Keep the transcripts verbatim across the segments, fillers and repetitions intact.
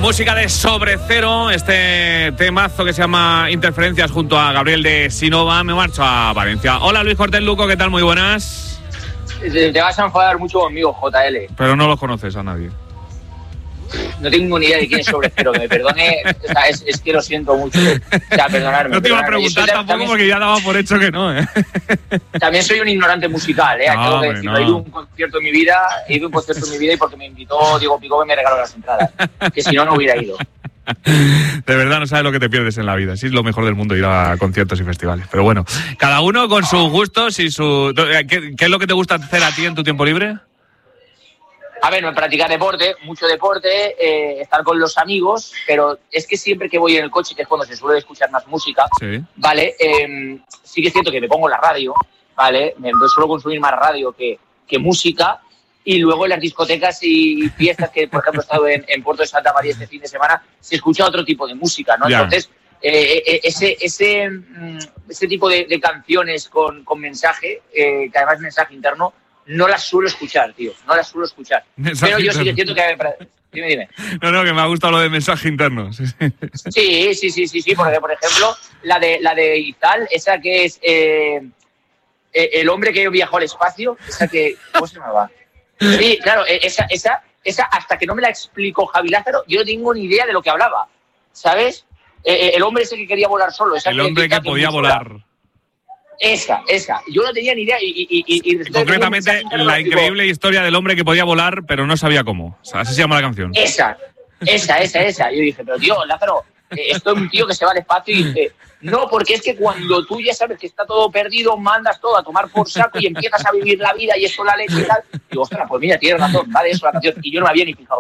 Música de Sobre Cero, este temazo que se llama Interferencias junto a Gabriel de Sinova. Me marcho a Valencia. Hola Luis Cortés Luco, ¿qué tal? Muy buenas. Te vas a enfadar mucho conmigo, J L. Pero no los conoces a nadie. No tengo ni idea de quién es Sobre Cero, que me perdone, o sea, es, es que lo siento mucho. O sea, perdonarme. No te iba a preguntar tampoco también, porque ya daba por hecho que no, ¿eh? También soy un ignorante musical, ¿eh? No, Tengo que hombre, decirlo. no. He ido a un concierto en mi vida, he ido a un concierto en mi vida y porque me invitó Diego Picó que me regaló las entradas. Que si no, no hubiera ido. De verdad no sabes lo que te pierdes en la vida. Sí, es lo mejor del mundo ir a conciertos y festivales. Pero bueno, cada uno con sus gustos y su... ¿Qué, qué es lo que te gusta hacer a ti en tu tiempo libre? A ver, practicar deporte, mucho deporte, eh, estar con los amigos, pero es que siempre que voy en el coche, que es cuando se suele escuchar más música, sí, ¿vale? Eh, sí que es cierto que me pongo la radio, ¿vale? Me suelo consumir más radio que, que música, y luego en las discotecas y fiestas, que por ejemplo he estado en, en Puerto de Santa María este fin de semana, se escucha otro tipo de música, ¿no? Ya. Entonces, eh, ese, ese, ese tipo de, de canciones con, con mensaje, eh, que además es mensaje interno, no las suelo escuchar, tío, no las suelo escuchar. Mensaje Pero yo interno. sí que siento que... Dime, dime. No, no, que me ha gustado lo de mensaje interno. Sí, sí, sí, sí, sí, sí, sí, porque por ejemplo, la de la de Izal, esa que es eh, el hombre que viajó al espacio, esa que... ¿Cómo se llamaba? Sí, claro, esa, esa, esa, hasta que no me la explicó Javi Lázaro, yo no tengo ni idea de lo que hablaba, ¿sabes? Eh, el hombre ese que quería volar solo. Esa el que hombre que podía volar. Esa, esa. Yo no tenía ni idea. Y, y, y, y concretamente, la increíble historia del hombre que podía volar, pero no sabía cómo. O sea, así se llama la canción. Esa, esa, esa, esa. Yo dije, pero tío, Lázaro, eh, esto es un tío que se va al espacio y dice, no, porque es que cuando tú ya sabes que está todo perdido, mandas todo a tomar por saco y empiezas a vivir la vida y eso la leche y tal. Digo, ostras, pues mira, tienes razón, vale, eso la canción. Y yo no me había ni fijado.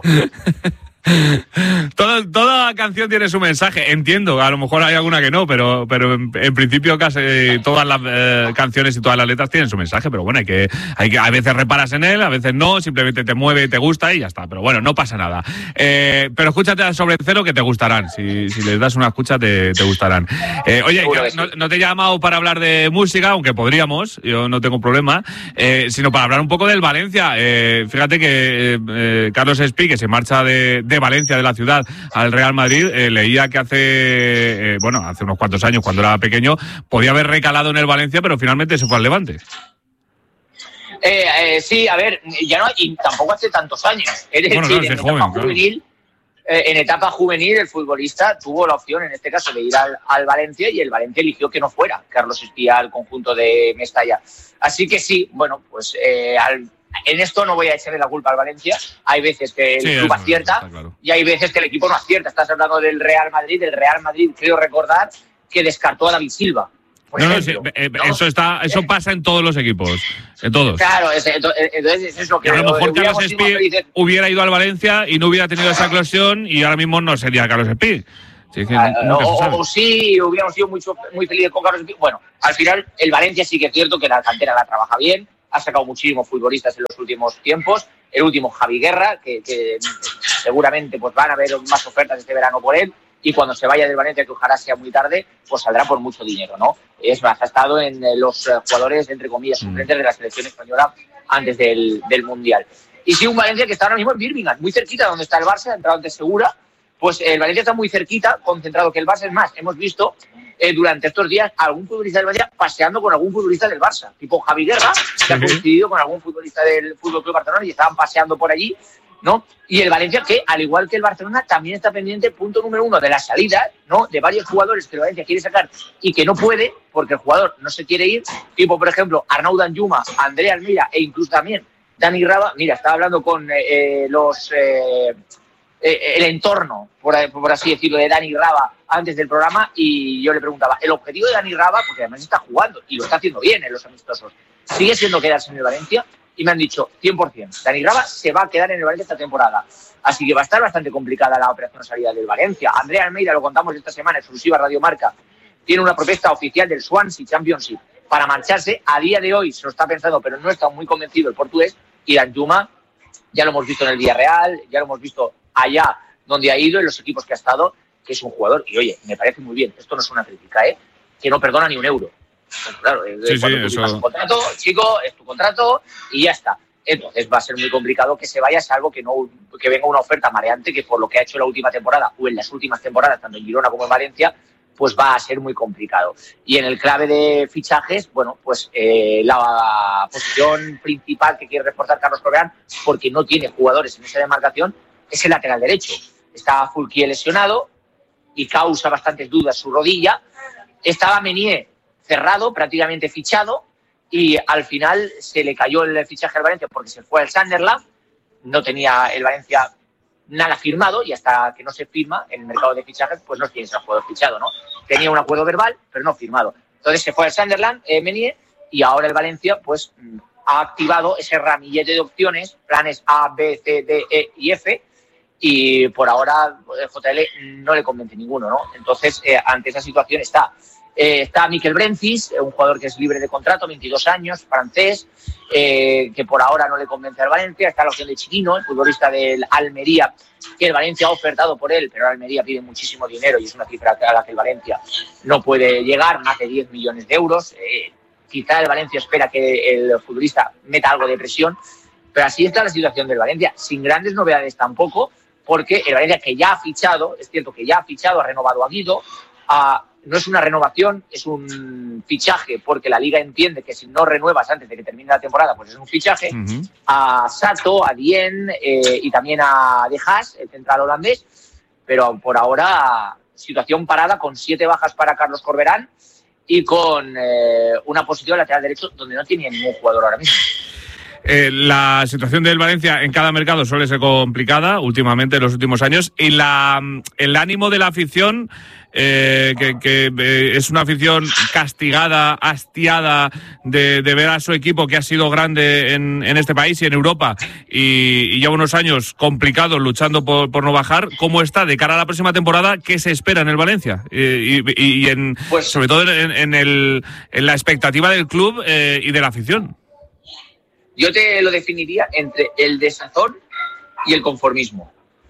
Todo, toda canción tiene su mensaje, entiendo, a lo mejor hay alguna que no, pero, pero en, en principio casi todas las eh, canciones y todas las letras tienen su mensaje, pero bueno, hay que, hay que a veces reparas en él, a veces no, simplemente te mueve, te gusta y ya está, pero bueno, no pasa nada. Eh, pero escúchate a Sobre Cero que te gustarán, si, si les das una escucha te, te gustarán. Eh, oye, no, no te he llamado para hablar de música, aunque podríamos, yo no tengo problema, eh, sino para hablar un poco del Valencia. Eh, fíjate que eh, Carlos Espí, que se marcha de, de de Valencia, de la ciudad, al Real Madrid, eh, leía que hace, eh, bueno, hace unos cuantos años, cuando era pequeño, podía haber recalado en el Valencia, pero finalmente se fue al Levante. Eh, eh, sí, a ver, ya no, y tampoco hace tantos años. Es decir, bueno, no, en, es etapa joven, juvenil, claro. eh, en etapa juvenil, el futbolista tuvo la opción, en este caso, de ir al, al Valencia, y el Valencia eligió que no fuera Carlos Espí al conjunto de Mestalla. Así que sí, bueno, pues eh, al en esto no voy a echarle la culpa al Valencia. Hay veces que el sí, club acierta, claro, y hay veces que el equipo no acierta. Estás hablando del Real Madrid. El Real Madrid, creo recordar, que descartó a David Silva. Por no, ejemplo, no, sí, eh, ¿no? Eso, está, eso pasa en todos los equipos. En todos. Claro, es, entonces es eso que... A lo mejor Carlos Espí hubiera ido al Valencia y no hubiera tenido esa eclosión y ahora mismo no sería Carlos Espí. Sí, que ah, nunca o, se sabe. o sí, hubiéramos sido mucho, muy felices con Carlos Espí. Bueno, al final el Valencia sí que es cierto que la cantera la trabaja bien. Ha sacado muchísimos futbolistas en los últimos tiempos. El último, Javi Guerra, que, que seguramente pues van a haber más ofertas este verano por él. Y cuando se vaya del Valencia, que ojalá sea muy tarde, pues saldrá por mucho dinero, ¿no? Es más, ha estado en los jugadores, entre comillas, suplentes de la selección española antes del, del Mundial. Y sí, un Valencia que está ahora mismo en Birmingham, muy cerquita donde está el Barça, ha entrado antes segura. Pues el Valencia está muy cerquita, concentrado, que el Barça es más. Hemos visto eh, durante estos días algún futbolista del Valencia paseando con algún futbolista del Barça, tipo Javi Guerra, que ha coincidido con algún futbolista del F C Barcelona y estaban paseando por allí, ¿no? Y el Valencia, que al igual que el Barcelona, también está pendiente, punto número uno, de la salida, ¿no? De varios jugadores que el Valencia quiere sacar y que no puede, porque el jugador no se quiere ir, tipo, por ejemplo, Arnau Danjuma, André Almeida e incluso también Dani Raba. Mira, estaba hablando con eh, los... Eh, el entorno, por, por así decirlo, de Dani Raba antes del programa, y yo le preguntaba, el objetivo de Dani Raba, porque además está jugando y lo está haciendo bien en los amistosos, ¿sigue siendo quedarse en el Valencia? Y me han dicho cien por ciento, Dani Raba se va a quedar en el Valencia esta temporada. Así que va a estar bastante complicada la operación de salida del Valencia. Andrea Almeida, lo contamos esta semana, exclusiva Radio Marca, tiene una propuesta oficial del Swansea Championship para marcharse. A día de hoy se lo está pensando, pero no está muy convencido el portugués. Y Danjuma, ya lo hemos visto en el Villarreal, ya lo hemos visto allá donde ha ido, en los equipos que ha estado, que es un jugador, y oye, me parece muy bien, esto no es una crítica, ¿eh? Que no perdona ni un euro. Pues claro, sí, cuando sí, tú eso... firmas un contrato, chico, es tu contrato y ya está. Entonces va a ser muy complicado que se vaya, salvo que no que venga una oferta mareante, que por lo que ha hecho la última temporada o en las últimas temporadas, tanto en Girona como en Valencia, pues va a ser muy complicado. Y en el clave de fichajes, bueno, pues eh, la posición principal que quiere reforzar Carlos Corberán, porque no tiene jugadores en esa demarcación, es el lateral derecho. Está Fulquier lesionado y causa bastantes dudas su rodilla. Estaba Meunier cerrado, prácticamente fichado, y al final se le cayó el fichaje al Valencia porque se fue al Sunderland. No tenía el Valencia nada firmado, y hasta que no se firma en el mercado de fichajes, pues no tienes el jugador fichado, ¿no? Tenía un acuerdo verbal, pero no firmado. Entonces se fue al Sunderland, eh, Meunier, y ahora el Valencia pues ha activado ese ramillete de opciones, planes A, B, C, D, E y F, y por ahora el J L no le convence ninguno, ¿no? Entonces, eh, ante esa situación está Eh, está Mikel Brencis, un jugador que es libre de contrato, veintidós años, francés, eh, que por ahora no le convence al Valencia. Está la opción de Chiquino, el futbolista del Almería, que el Valencia ha ofertado por él, pero el Almería pide muchísimo dinero y es una cifra a la que el Valencia no puede llegar, más de diez millones de euros. Eh, quizá el Valencia espera que el futbolista meta algo de presión, pero así está la situación del Valencia, sin grandes novedades tampoco, porque el Valencia, que ya ha fichado, es cierto que ya ha fichado, ha renovado a Guido, a no es una renovación, es un fichaje, porque la Liga entiende que si no renuevas antes de que termine la temporada, pues es un fichaje. Uh-huh. A Sato, a Dien eh, y también a De Haas, el central holandés, pero por ahora situación parada, con siete bajas para Carlos Corberán y con eh, una posición lateral derecho donde no tiene ningún jugador ahora mismo. Eh, la situación del Valencia en cada mercado suele ser complicada últimamente, en los últimos años, y la, el ánimo de la afición, eh, que, que eh, es una afición castigada, hastiada de, de ver a su equipo, que ha sido grande en, en este país y en Europa, y, y lleva unos años complicados luchando por, por no bajar. ¿Cómo está de cara a la próxima temporada? ¿Qué se espera en el Valencia? Eh, y, y en, pues, sobre todo en, en, el, en la expectativa del club eh, y de la afición. Yo te lo definiría entre el desazón y el conformismo.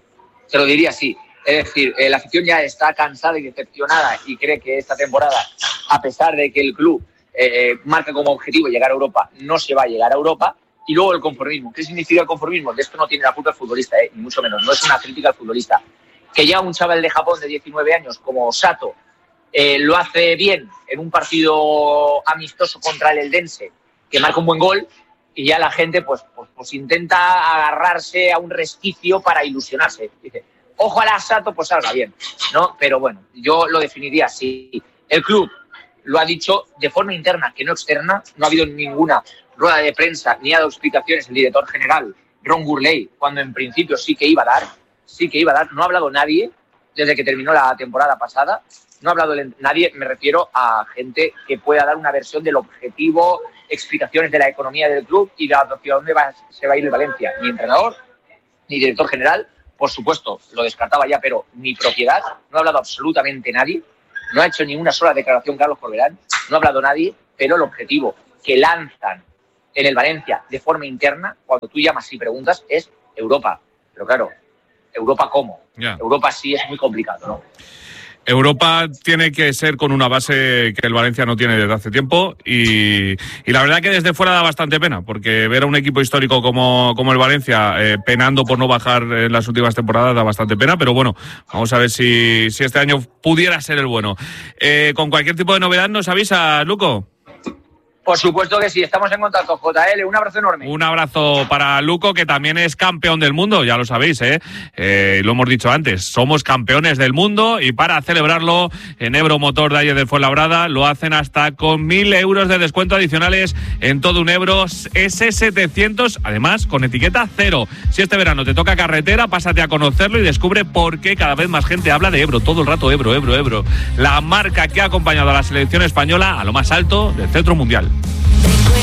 Te lo diría así. Es decir, eh, la afición ya está cansada y decepcionada y cree que esta temporada, a pesar de que el club eh, marca como objetivo llegar a Europa, no se va a llegar a Europa. Y luego el conformismo. ¿Qué significa el conformismo? De esto no tiene la culpa el futbolista, eh, ni mucho menos. No es una crítica al futbolista. Que ya un chaval de Japón de diecinueve años como Sato eh, lo hace bien en un partido amistoso contra el Eldense, que marca un buen gol, y ya la gente pues, pues, pues intenta agarrarse a un resquicio para ilusionarse. Dice, ojalá Sato pues salga bien, ¿no? Pero bueno, yo lo definiría así. El club lo ha dicho de forma interna, que no externa. No ha habido ninguna rueda de prensa ni ha dado explicaciones el director general, Ron Gourlay, cuando en principio sí que iba a dar, sí que iba a dar. No ha hablado nadie desde que terminó la temporada pasada. No ha hablado nadie, me refiero a gente que pueda dar una versión del objetivo, explicaciones de la economía del club y de hacia dónde va, se va a ir el Valencia. Ni entrenador, ni director general, por supuesto, lo descartaba ya, pero ni propiedad. No ha hablado absolutamente nadie. No ha hecho ni una sola declaración Carlos Corberán. No ha hablado nadie, pero el objetivo que lanzan en el Valencia de forma interna, cuando tú llamas y preguntas, es Europa. Pero claro, ¿Europa cómo? Yeah. Europa sí es muy complicado, ¿no? Europa tiene que ser con una base que el Valencia no tiene desde hace tiempo, y, y la verdad que desde fuera da bastante pena, porque ver a un equipo histórico como, como el Valencia eh, penando por no bajar en las últimas temporadas da bastante pena, pero bueno, vamos a ver si, si este año pudiera ser el bueno. Eh, con cualquier tipo de novedad nos avisa, Luco. Por supuesto que sí, estamos en contacto, J L, un abrazo enorme. Un abrazo para Luco, que también es campeón del mundo, ya lo sabéis, ¿eh? eh lo hemos dicho antes, somos campeones del mundo, y para celebrarlo en Ebro Motor de ayer del Fuenlabrada lo hacen hasta con mil euros de descuento adicionales en todo un Ebro ese setecientos, además con etiqueta cero. Si este verano te toca carretera, pásate a conocerlo y descubre por qué cada vez más gente habla de Ebro, todo el rato Ebro, Ebro, Ebro, la marca que ha acompañado a la selección española a lo más alto del centro mundial.